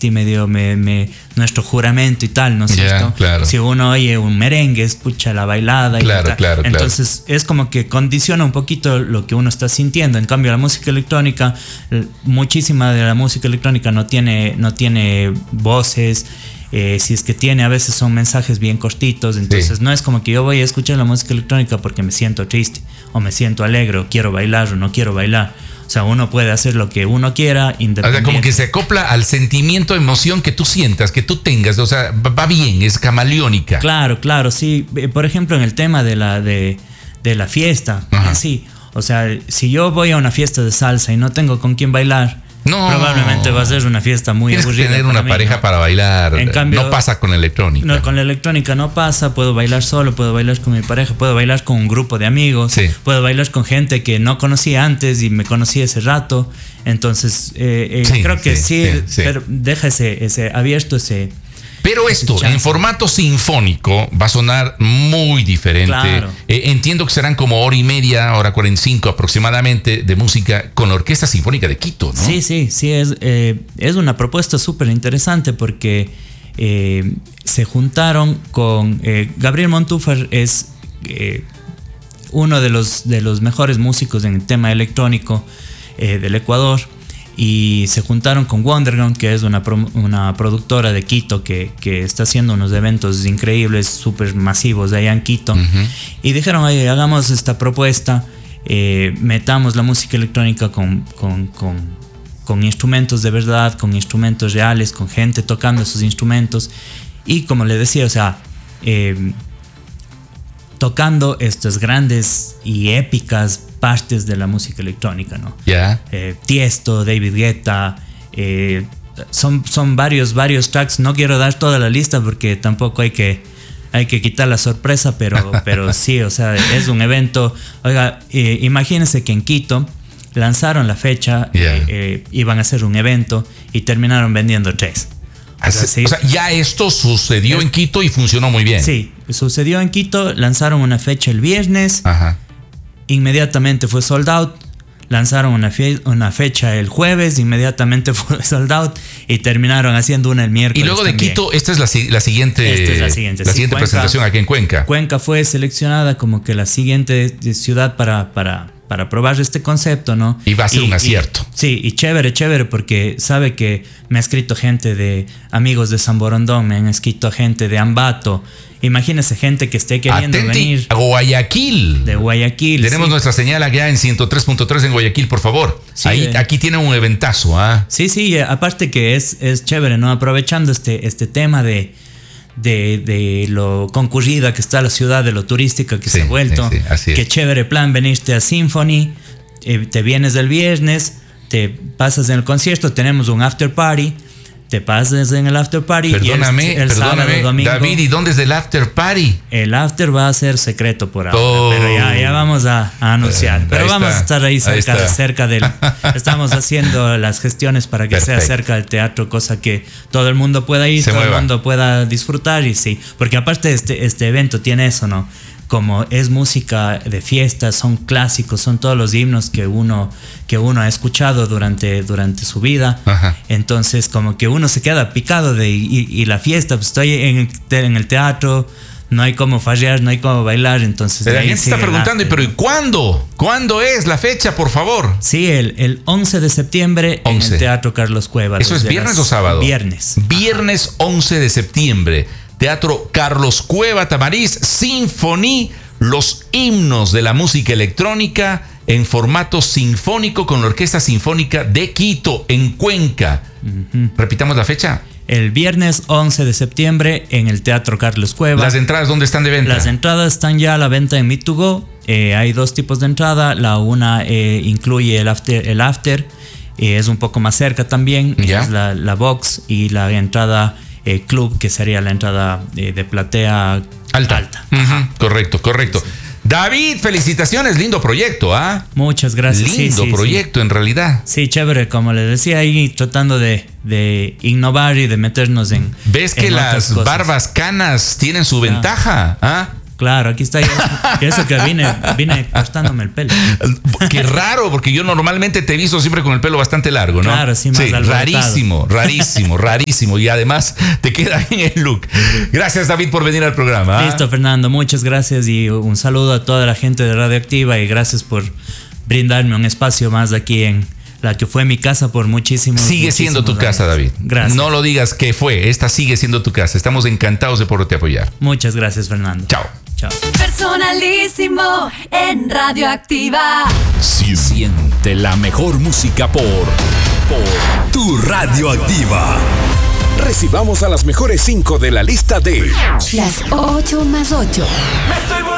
triste, medio nuestro juramento y tal, ¿no es cierto? Claro. Si uno oye un merengue, escucha la bailada. Claro. Entonces es como que condiciona un poquito lo que uno está sintiendo. En cambio, la música electrónica, muchísima de la música electrónica no tiene voces. Si es que tiene, a veces son mensajes bien cortitos. Entonces no es como que yo voy a escuchar la música electrónica porque me siento triste o me siento alegre o quiero bailar o no quiero bailar. O sea, uno puede hacer lo que uno quiera independiente. O sea, como que se acopla al sentimiento, emoción que tú sientas, que tú tengas. O sea, va bien, es camaleónica. Claro, sí. Por ejemplo, en el tema de la fiesta, sí. O sea, si yo voy a una fiesta de salsa y no tengo con quién bailar, probablemente va a ser una fiesta muy aburrida. Tienes que tener una pareja para bailar. En cambio, no pasa con la electrónica. No, con la electrónica no pasa. Puedo bailar solo, puedo bailar con mi pareja, puedo bailar con un grupo de amigos, puedo bailar con gente que no conocía antes y me conocí ese rato. Entonces, creo que sí. Pero deja ese abierto ese. Pero esto en formato sinfónico va a sonar muy diferente. Claro. Entiendo que serán como hora y media, hora 45 aproximadamente de música con la Orquesta Sinfónica de Quito, ¿no? Sí. Es una propuesta súper interesante porque se juntaron con Gabriel Montúfar. Es uno de los mejores músicos en el tema electrónico del Ecuador. Y se juntaron con Wonderground, que es una productora de Quito que está haciendo unos eventos increíbles, súper masivos de allá en Quito. Y dijeron, oye, hagamos esta propuesta, metamos la música electrónica con instrumentos de verdad, con instrumentos reales, con gente tocando esos instrumentos. Y como le decía, o sea, tocando estas grandes y épicas partes de la música electrónica, ¿no? Tiesto, David Guetta, son varios tracks. No quiero dar toda la lista porque tampoco hay que quitar la sorpresa, pero sí, o sea, es un evento. Oiga, imagínense que en Quito lanzaron la fecha, iban a hacer un evento y terminaron vendiendo 3. O sea, ya esto sucedió en Quito y funcionó muy bien. Sí, sucedió en Quito, lanzaron una fecha el viernes. Inmediatamente fue sold out. Lanzaron una fecha el jueves, inmediatamente fue sold out y terminaron haciendo una el miércoles. Y luego de también. Quito, esta es la siguiente Cuenca, presentación aquí en Cuenca. Cuenca fue seleccionada como que la siguiente ciudad para probar este concepto, ¿no? Y va a ser un acierto. Y chévere, porque sabe que me ha escrito gente de amigos de San Borondón, me han escrito gente de Ambato. Imagínese gente que esté queriendo venir. A Guayaquil. De Guayaquil. Tenemos nuestra señal allá en 103.3 en Guayaquil, por favor. Sí, aquí tienen un eventazo. Sí, aparte que es chévere, ¿no? Aprovechando este tema de lo concurrida que está la ciudad, de lo turística que se ha vuelto. Así es. Qué chévere plan venirte a Symphony. Te vienes el viernes, te pasas en el concierto, tenemos un after party. Te pasas en el after party. Perdóname, sábado, domingo, David, ¿y dónde es el after party? El after va a ser secreto por ahora, pero ya vamos a anunciar. Pero vamos a estar ahí cerca del. Estamos haciendo las gestiones para que sea cerca del teatro, cosa que todo el mundo pueda ir, todo el mundo pueda disfrutar. Y sí, porque aparte este evento tiene eso, ¿no? Como es música de fiesta, son clásicos, son todos los himnos que uno ha escuchado durante su vida. Entonces como que uno se queda picado y la fiesta, pues estoy en el teatro, no hay cómo fallar, no hay cómo bailar. Entonces la gente está preguntando, pero ¿y cuándo? ¿Cuándo es la fecha, por favor? Sí, el 11 de septiembre en el Teatro Carlos Cueva. ¿Eso es viernes o sábado? Viernes. Viernes 11 de septiembre. Teatro Carlos Cueva, Tamariz, Symphony, los himnos de la música electrónica en formato sinfónico con la Orquesta Sinfónica de Quito, en Cuenca. Repitamos la fecha. El viernes 11 de septiembre en el Teatro Carlos Cueva. ¿Las entradas dónde están de venta? Las entradas están ya a la venta en Meet2Go. Hay dos tipos de entrada. La una incluye el after. Es un poco más cerca también. Es la box y la entrada club, que sería la entrada de platea alta. Correcto. Sí. David, felicitaciones, lindo proyecto, Muchas gracias. Lindo proyecto, en realidad. Sí, chévere, como les decía ahí, tratando de innovar y de meternos en. ¿Ves que las barbas canas tienen su ventaja? Claro, aquí está. Eso que vine cortándome el pelo. Qué raro, porque yo normalmente te he visto siempre con el pelo bastante largo, ¿no? Claro, sí, más rarísimo, rarísimo, rarísimo. Y además te queda bien el look. Gracias, David, por venir al programa. Listo, Fernando, muchas gracias y un saludo a toda la gente de Radioactiva y gracias por brindarme un espacio más aquí en la que fue mi casa por muchísimos años. Sigue siendo tu casa, David. Gracias. No lo digas que fue, esta sigue siendo tu casa. Estamos encantados de poderte apoyar. Muchas gracias, Fernando. Chao. Chao. Personalísimo en Radioactiva. Siente la mejor música por tu Radioactiva. Recibamos a las mejores 5 de la lista de Las 8 más 8.